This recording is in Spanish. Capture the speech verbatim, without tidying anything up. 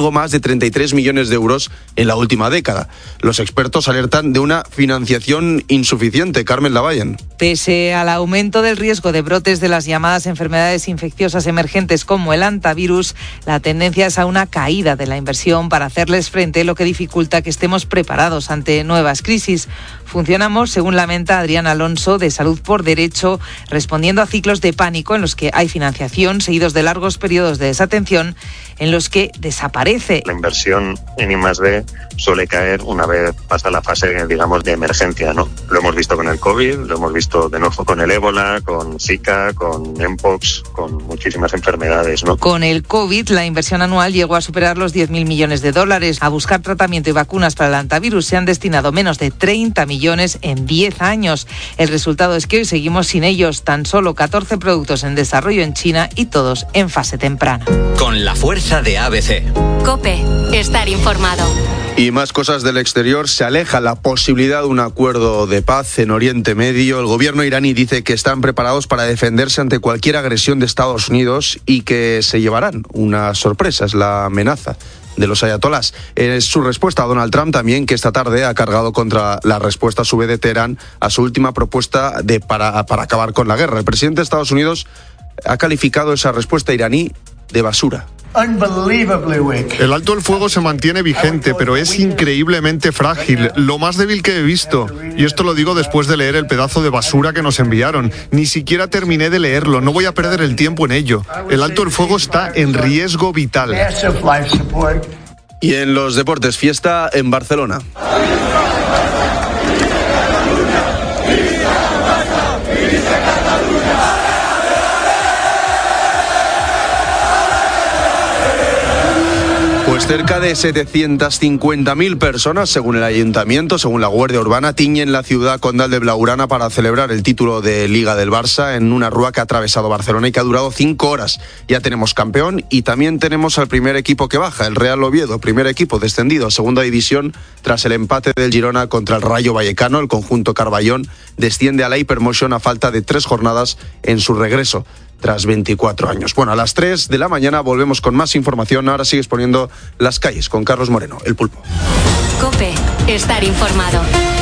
algo más de treinta y tres millones de euros en la última década. Los expertos alertan de una financiación insuficiente. Carmen Lavallen. Pese al aumento del riesgo de brotes de las llamadas enfermedades infecciosas emergentes como el hantavirus, la tendencia es a una caída de la inversión para hacerles frente, lo que dificulta que estemos preparados ante nuevas crisis. Funcionamos, según lamenta Adrián Alonso, de Salud por Derecho, respondiendo a ciclos de pánico en los que hay financiación, seguidos de largos periodos de desatención en los que desaparece. La inversión en I más D suele caer una vez pasa la fase, digamos, de emergencia, ¿no? Lo hemos visto con el COVID, lo hemos visto de nuevo con el ébola, con Zika, con Mpox, con muchísimas enfermedades, ¿no? Con el COVID, la inversión anual llegó a superar los diez mil millones de dólares. A buscar tratamiento y vacunas para el hantavirus se han destinado menos de treinta millones en diez años. El resultado es que hoy seguimos sin ellos, tan solo catorce productos en desarrollo en China y todos en fase temprana. Con la fuerza de A B C. COPE, estar informado. Y más cosas del exterior. Se aleja la posibilidad de un acuerdo de paz en Oriente Medio. El gobierno iraní dice que están preparados para defenderse ante cualquier agresión de Estados Unidos y que se llevarán una sorpresa, es la amenaza de los ayatolás. Es su respuesta a Donald Trump también, que esta tarde ha cargado contra la respuesta a su vez de Teherán a su última propuesta de para, para acabar con la guerra. El presidente de Estados Unidos ha calificado esa respuesta iraní de basura. El alto el fuego se mantiene vigente, pero es increíblemente frágil, lo más débil que he visto. Y esto lo digo después de leer el pedazo de basura que nos enviaron. Ni siquiera terminé de leerlo, no voy a perder el tiempo en ello. El alto el fuego está en riesgo vital. Y en los deportes, fiesta en Barcelona. Pues cerca de setecientas cincuenta mil personas, según el ayuntamiento, según la Guardia Urbana, tiñen la ciudad condal de Blaugrana para celebrar el título de Liga del Barça en una rúa que ha atravesado Barcelona y que ha durado cinco horas. Ya tenemos campeón y también tenemos al primer equipo que baja, el Real Oviedo, primer equipo descendido a segunda división tras el empate del Girona contra el Rayo Vallecano. El conjunto Carballón desciende a la Hypermotion a falta de tres jornadas en su regreso tras veinticuatro años. Bueno, a las tres de la mañana volvemos con más información. Ahora sigues poniendo las calles con Carlos Moreno, el Pulpo. COPE, estar informado.